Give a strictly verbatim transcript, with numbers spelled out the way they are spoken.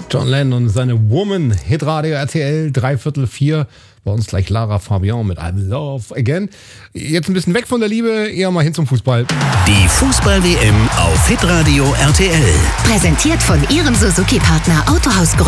John Lennon und seine Woman, Hitradio R T L, dreiviertel vier. Bei uns gleich Lara Fabian mit I'm Love Again. Jetzt ein bisschen weg von der Liebe, eher mal hin zum Fußball. Die Fußball-W M auf Hitradio R T L. Präsentiert von Ihrem Suzuki-Partner Autohaus